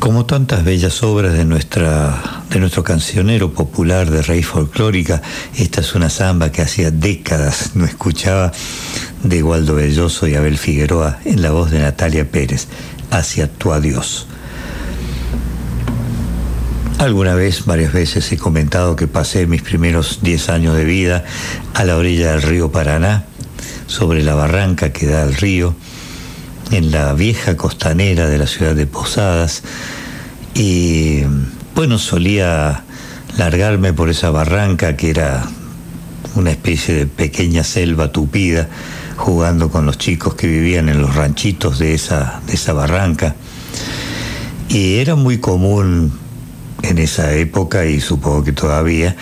Como tantas bellas obras de nuestro cancionero popular de raíz folclórica, esta es una samba que hacía décadas no escuchaba, de Waldo Belloso y Abel Figueroa, en la voz de Natalia Pérez, Hacia tu adiós. Alguna vez, varias veces he comentado que pasé mis primeros 10 años de vida a la orilla del río Paraná, sobre la barranca que da al río, en la vieja costanera de la ciudad de Posadas, y bueno, solía largarme por esa barranca que era una especie de pequeña selva tupida, jugando con los chicos que vivían en los ranchitos de esa barranca. Y era muy común en esa época, y supongo que todavía,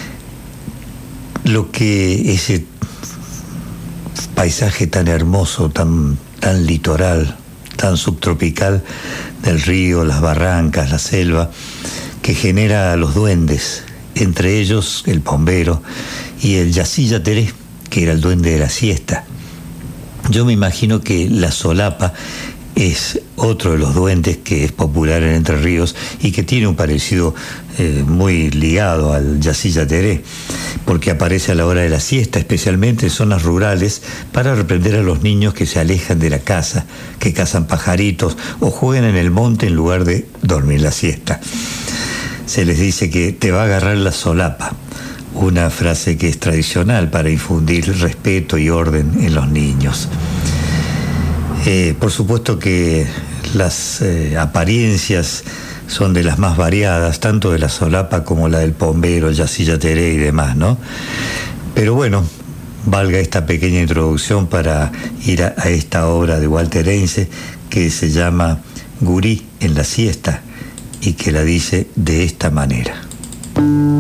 lo que ese paisaje tan hermoso, tan litoral, tan subtropical del río, las barrancas, la selva, que genera a los duendes, entre ellos el pombero y el Yacilla Teré, que era el duende de la siesta. Yo me imagino que la solapa es otro de los duendes que es popular en Entre Ríos y que tiene un parecido muy ligado al Yacilla Teré, porque aparece a la hora de la siesta, especialmente en zonas rurales, para reprender a los niños que se alejan de la casa, que cazan pajaritos o juegan en el monte en lugar de dormir la siesta. Se les dice que te va a agarrar la solapa, una frase que es tradicional para infundir respeto y orden en los niños. Por supuesto que las apariencias son de las más variadas, tanto de la solapa como la del pombero, el Yacilla Teré y demás, ¿no? Pero bueno, valga esta pequeña introducción para ir a esta obra de Walter Heinze que se llama Gurí en la siesta y que la dice de esta manera.